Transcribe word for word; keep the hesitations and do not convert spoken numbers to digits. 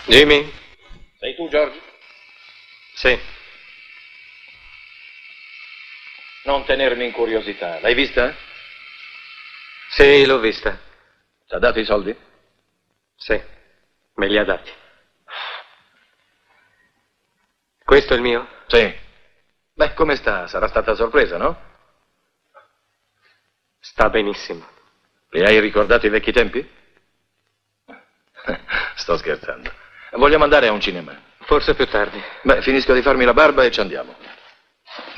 Jimmy? Sei tu, George? Sì. Non tenermi in curiosità. L'hai vista? Sì, l'ho vista. Ti ha dato i soldi? Sì, me li ha dati. Questo è il mio? Sì. Beh, come sta? Sarà stata sorpresa, no? Sta benissimo. Le hai ricordato i vecchi tempi? Sto scherzando. Vogliamo andare a un cinema? Forse più tardi. Beh, finisco di farmi la barba e ci andiamo.